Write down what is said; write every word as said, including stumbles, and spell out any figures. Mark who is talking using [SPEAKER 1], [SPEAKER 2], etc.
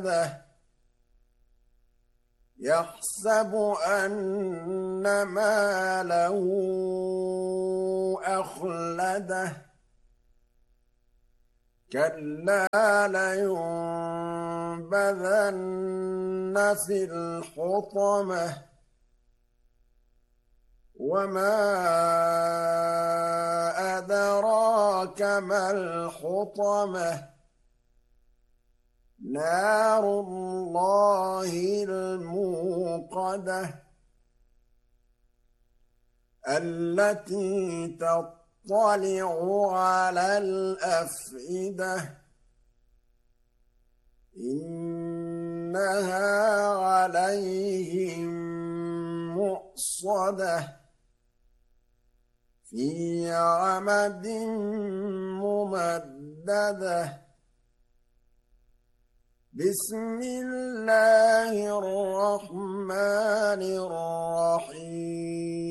[SPEAKER 1] يحسب أن ماله أخلده كلا لينبذن في الحطمة وما أدراك ما الحطمة نار الله الموقدة التي تطلع على الأفئدة إنها عليهم مؤصدة في عمد ممددة بسم الله الرحمن الرحيم